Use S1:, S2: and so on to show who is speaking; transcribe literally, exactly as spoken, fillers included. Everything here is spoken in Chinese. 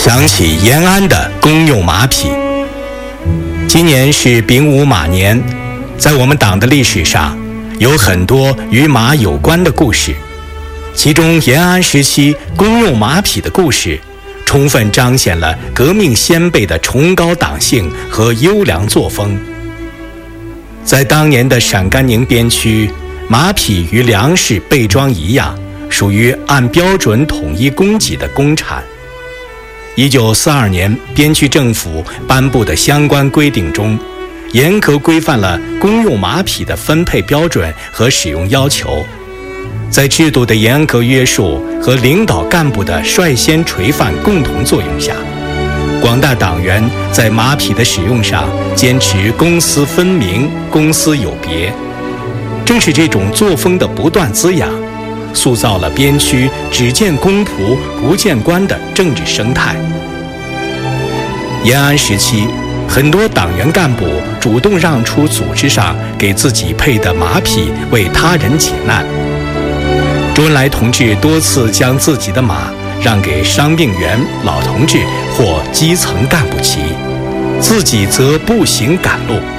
S1: 想起延安的公用马匹。今年是丙午马年，在我们党的历史上，有很多与马有关的故事，其中延安时期公用马匹的故事，充分彰显了革命先辈的崇高党性和优良作风。在当年的陕甘宁边区，马匹与粮食备装一样，属于按标准统一供给的公产。一九四二年，边区政府颁布的相关规定中，严格规范了公用马匹的分配标准和使用要求。在制度的严格约束和领导干部的率先垂范共同作用下，广大党员在马匹的使用上坚持公私分明、公私有别。正是这种作风的不断滋养，塑造了边区只见公仆不见官的政治生态。延安时期，很多党员干部主动让出组织上给自己配的马匹为他人解难。周恩来同志多次将自己的马让给伤病员、老同志或基层干部骑，自己则步行赶路。